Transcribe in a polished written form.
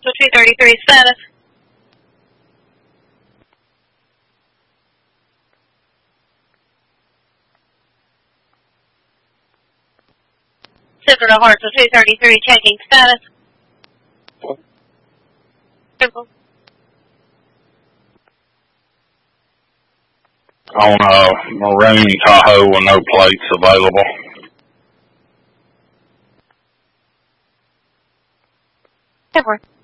Delta 233 status. Center to Hartsville 233 checking status. Simple. On a maroon Tahoe with no plates available. Simple.